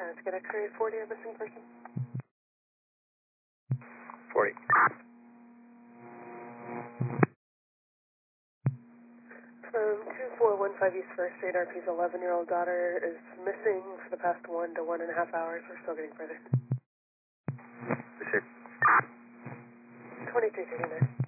to get X-ray 40, a missing person. 40. From 2415 East First Street, RP's 11-year-old daughter is missing for the past 1 to 1.5 hours. We're still getting further. 26. 2339.